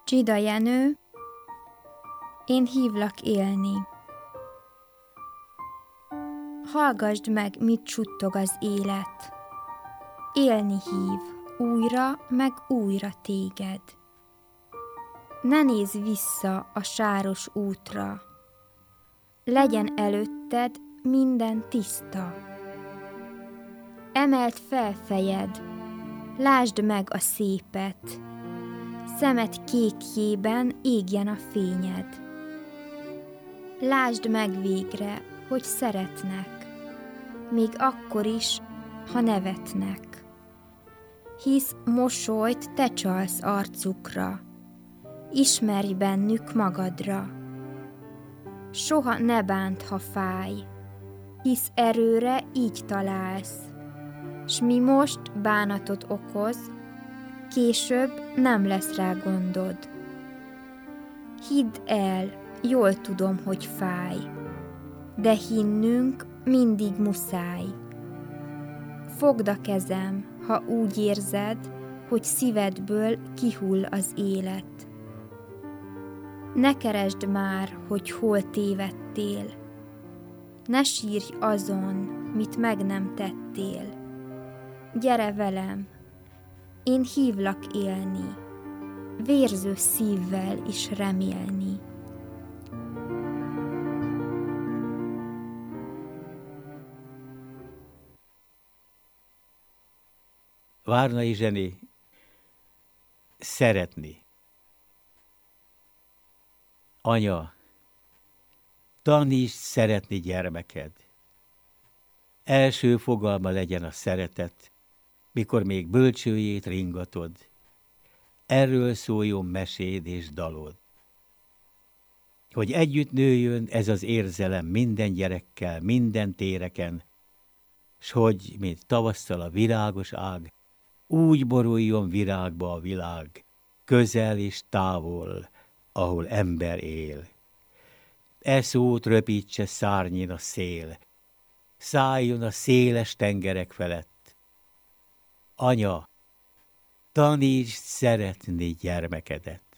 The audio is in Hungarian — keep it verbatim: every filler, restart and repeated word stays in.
Csida Jenő, én hívlak élni. Hallgasd meg, mit suttog az élet. Élni hív, újra meg újra téged. Ne nézz vissza a sáros útra. Legyen előtted minden tiszta. Emeld fel fejed, lásd meg a szépet. Szemed kékjében égjen a fényed. Lásd meg végre, hogy szeretnek, még akkor is, ha nevetnek. Hisz mosolyt te csalsz arcukra, ismerj bennük magadra. Soha ne bánt, ha fáj, hisz erőre így találsz, s mi most bánatot okoz, később nem lesz rá gondod. Hidd el, jól tudom, hogy fáj, de hinnünk mindig muszáj. Fogd a kezem, ha úgy érzed, hogy szívedből kihull az élet. Ne keresd már, hogy hol tévedtél, ne sírj azon, mit meg nem tettél. Gyere velem, én hívlak élni, vérző szívvel is remélni. Várnai Zseni, szeretni. Anya, tanítsd szeretni gyermeked. Első fogalma legyen a szeretet, mikor még bölcsőjét ringatod. Erről szóljon meséd és dalod. Hogy együtt nőjön ez az érzelem minden gyerekkel, minden téreken, s hogy, mint tavasszal a virágos ág, úgy boruljon virágba a világ, közel és távol, ahol ember él. E szót röpítse szárnyin a szél, szálljon a széles tengerek felett. Anya, tanítsd szeretni gyermekedet.